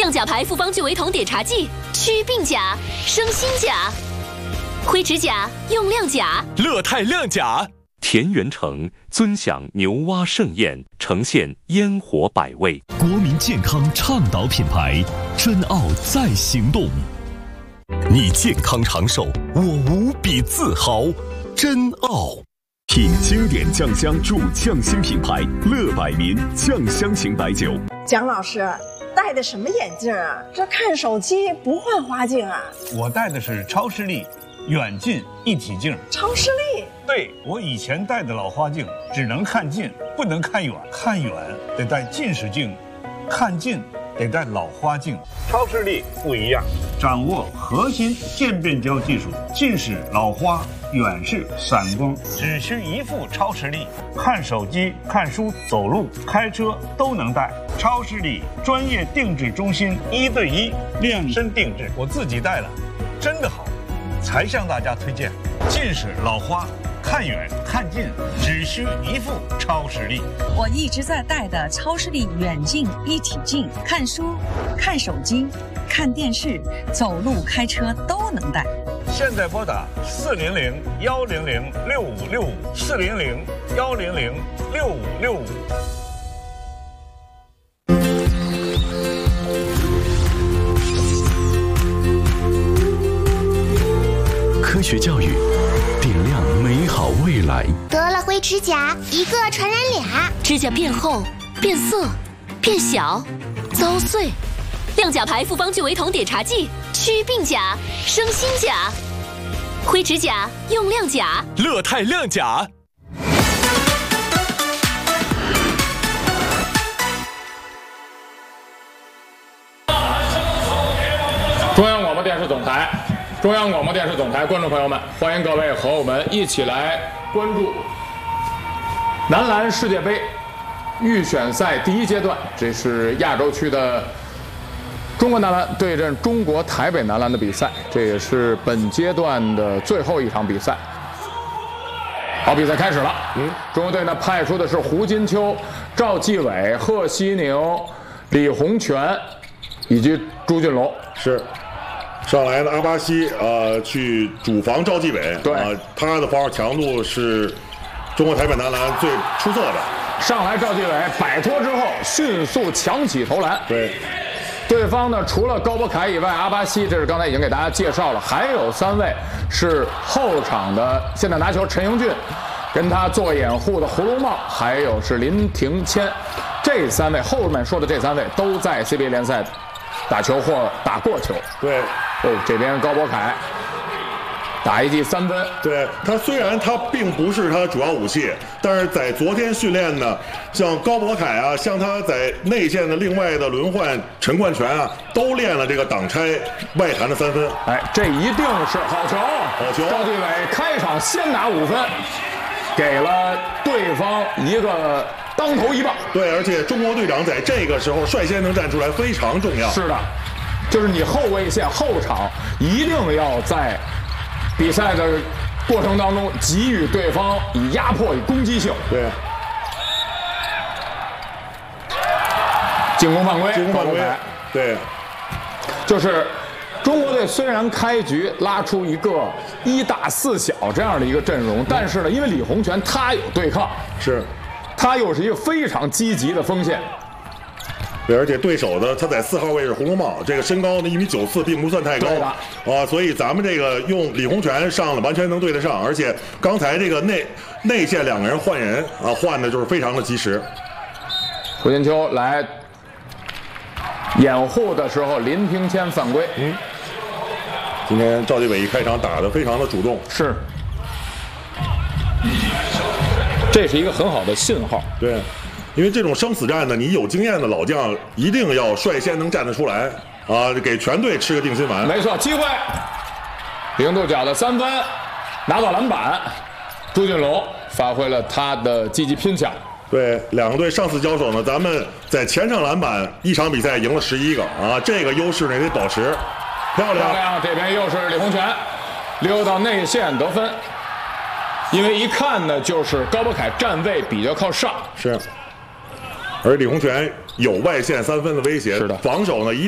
亮甲牌复方聚维酮碘茶剂，祛病甲，生新甲。灰指甲用亮甲， 乐泰亮甲。田园城尊享牛蛙盛宴，呈现烟火百味。 国民健康倡导品牌，珍奥再行动。你健康长寿，我无比自豪。珍奥。品经典酱香入酱新品牌乐百民酱香型白酒。 蒋老师戴的什么眼镜啊？这看手机不换花镜啊？ 我戴的是超视力远近一体镜。 超视力？ 对，我以前戴的老花镜只能看近，不能看远，看远得戴近视镜，看近得戴老花镜。超视力不一样，掌握核心渐变焦技术，近视、老花、远视、散光，只需一副超视力，看手机、看书、走路、开车都能戴。超视力专业定制中心，1对1量身定制，我自己戴了，真的好，才向大家推荐。近视、老花，看远看近只需一副超视力。 我一直在戴的超视力远近一体镜，看书、看手机、看电视、走路、开车都能戴。 现在拨打400-100-6565，400-100-6565。 科学教育，点亮美好未来。 得了灰指甲，一个传染俩， 指甲变厚、变色、变小、遭碎。亮甲牌复方聚维酮碘茶剂，祛病甲，生新甲。灰指甲用亮甲， 乐泰亮甲。 中央广播电视总台，中央广播电视总台观众朋友们，欢迎各位和我们一起来关注男篮世界杯预选赛第1阶段，这是亚洲区的中国男篮对阵中国台北男篮的比赛，这也是本阶段的最后一场比赛。好，比赛开始了。中国队呢派出的是胡金秋、赵继伟、贺西宁、李洪权以及朱俊龙。 是。上来的阿巴西去主防赵继伟， 对他的防守强度是中国台北男篮最出色的。 上来赵继伟摆脱之后，迅速抢起投篮。对方呢除了高博凯以外，阿巴西这是刚才已经给大家介绍了，还有3位是后场的现在拿球陈英俊，跟他做掩护的胡龙茂，还有是林庭谦。这3位后面说的这3位都在 CBA 联赛打球或打过球。 对。 这边高博凯打一记3分。 对，他虽然他并不是他主要武器，但是在昨天训练呢，像高博凯啊，像他在内线的另外的轮换陈冠泉啊，都练了这个挡拆外弹的3分。 这一定是好球！ 好球！ 赵继伟开场先拿5分，给了对方一个当头一棒。 对，而且中国队长在这个时候率先能站出来，非常重要。 是的。就是你后卫线后场一定要在比赛的过程当中给予对方以压迫、以攻击性。 对， 进攻犯规， 对， 就是中国队虽然开局拉出一个1大4小这样的一个阵容，但是呢，因为李洪权他有对抗，他又是一个非常积极的锋线。 对，而且对手的他在4号位是胡龙茂，这个身高呢1.94米，并不算太高所以咱们这个用李洪权上了完全能对得上，而且刚才这个内线2个人换人换的就是非常的及时。 胡金秋来掩护的时候，林庭谦犯规。 今天赵继伟一开场打得非常的主动， 是，这是一个很好的信号。 对。因为这种生死战呢，你有经验的老将一定要率先能站得出来给全队吃个定心丸。 没错，机会，零度角的3分，拿到篮板，朱俊龙发挥了他的积极拼抢。 对，两个队上次交手呢，咱们在前场篮板1场比赛赢了11个这个优势呢得保持。漂亮， 这边又是李洪权溜到内线得分，因为一看呢就是高博凯站位比较靠上， 而李洪权有外线3分的威胁， 是的， 防守呢